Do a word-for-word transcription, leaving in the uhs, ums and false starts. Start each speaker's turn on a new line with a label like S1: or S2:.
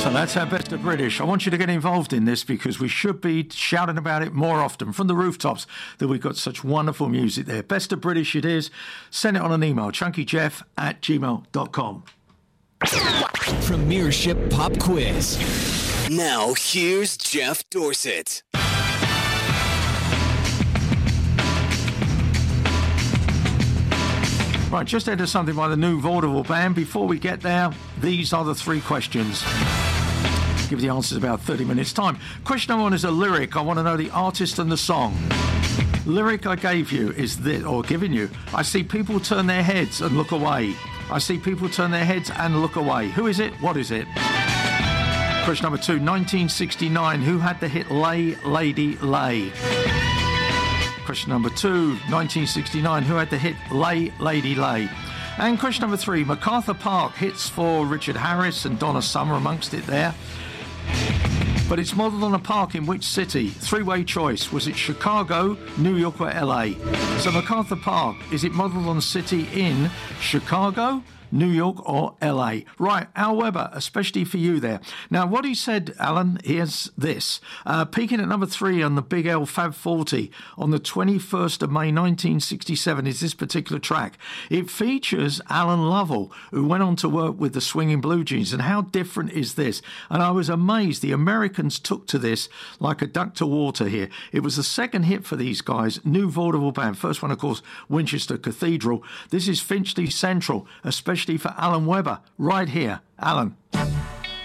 S1: So that's our Best of British. I want you to get involved in this because we should be shouting about it more often from the rooftops that we've got such wonderful music there. Best of British it is. Send it on an email, chunkyjeff at gmail dot com.
S2: Premiership Pop Quiz.
S3: Now here's Jeff Dorsett.
S1: Right, just enter something by the new Vaudeville Band. Before we get there, these are the three questions. Give the answers about thirty minutes time. Question number one is a lyric. I want to know the artist and the song. Lyric I gave you is this, or given you. I see people turn their heads and look away. I see people turn their heads and look away. Who is it? What is it? Question number two, nineteen sixty-nine. Who had the hit Lay, Lady, Lay? Question number two, nineteen sixty-nine. Who had the hit Lay, Lady, Lay? And question number three, MacArthur Park, hits for Richard Harris and Donna Summer amongst it there. But it's modelled on a park in which city? Three-way choice. Was it Chicago, New York or L A? So MacArthur Park, is it modelled on a city in Chicago, New York or L A? Right, Al Weber, especially for you there. Now, what he said, Alan, here's this. Uh, peaking at number three on the Big L Fab forty on the twenty-first of May nineteen sixty-seven is this particular track. It features Alan Lovell, who went on to work with the Swinging Blue Jeans. And how different is this? And I was amazed. The Americans took to this like a duck to water here. It was the second hit for these guys, new Vaudeville Band. First one, of course, Winchester Cathedral. This is Finchley Central, especially for Alan Weber, right here. Alan.